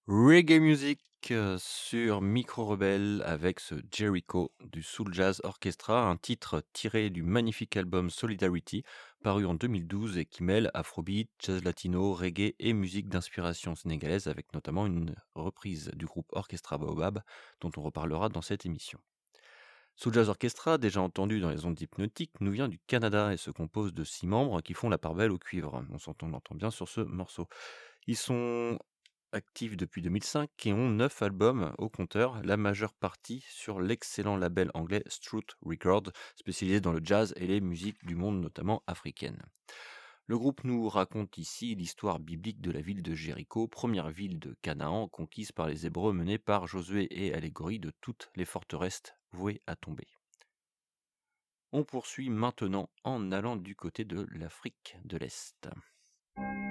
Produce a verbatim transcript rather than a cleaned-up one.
Reggae music euh, sur Micro Rebelle avec ce Jericho du Soul Jazz Orchestra, un titre tiré du magnifique album Solidarity paru en deux mille douze et qui mêle afrobeat, jazz latino, reggae et musique d'inspiration sénégalaise avec notamment une reprise du groupe Orchestra Baobab dont on reparlera dans cette émission. Soul Jazz Orchestra, déjà entendu dans les ondes hypnotiques, nous vient du Canada et se compose de six membres qui font la part belle au cuivre. On s'entend, on l'entend bien sur ce morceau. Ils sont actifs depuis deux mille cinq et ont neuf albums au compteur, la majeure partie sur l'excellent label anglais Struth Records, spécialisé dans le jazz et les musiques du monde, notamment africaines. Le groupe nous raconte ici l'histoire biblique de la ville de Jéricho, première ville de Canaan conquise par les Hébreux menée par Josué et allégorie de toutes les forteresses vouées à tomber. On poursuit maintenant en allant du côté de l'Afrique de l'Est.